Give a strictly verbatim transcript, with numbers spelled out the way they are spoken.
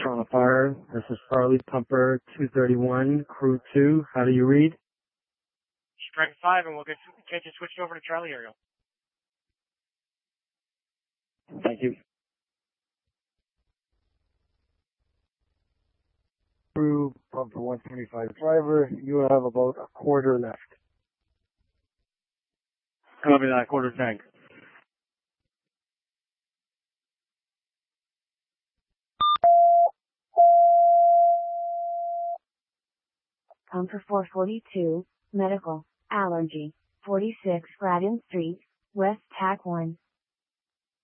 Toronto Fire. This is Farley, Pumper two thirty-one, Crew two. How do you read? Strike five, and we'll get, get you switched over to Charlie Ariel. Thank you. Crew, Pumper one twenty-five driver, you have about a quarter left. Copy that, quarter tank. Pumper four forty-two, medical, allergy, forty-six Gladden Street, West Tack one.